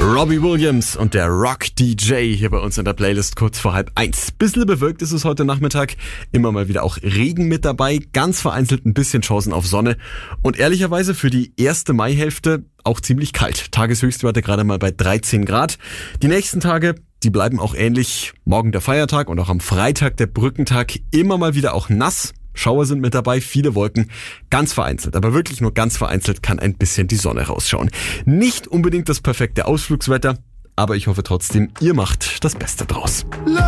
Robbie Williams und der Rock-DJ hier bei uns in der Playlist kurz vor 12:30. Bisschen bewölkt ist es heute Nachmittag. Immer mal wieder auch Regen mit dabei. Ganz vereinzelt ein bisschen Chancen auf Sonne. Und ehrlicherweise für die erste Maihälfte auch ziemlich kalt. Tageshöchstwerte gerade mal bei 13 Grad. Die nächsten Tage, die bleiben auch ähnlich. Morgen der Feiertag und auch am Freitag der Brückentag immer mal wieder auch nass. Schauer sind mit dabei, viele Wolken, ganz vereinzelt, aber wirklich nur ganz vereinzelt kann ein bisschen die Sonne rausschauen. Nicht unbedingt das perfekte Ausflugswetter, aber ich hoffe trotzdem, ihr macht das Beste draus.